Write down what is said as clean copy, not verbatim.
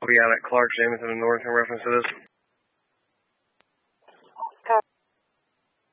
Cody out at Clark, Jameson, and North in reference to this?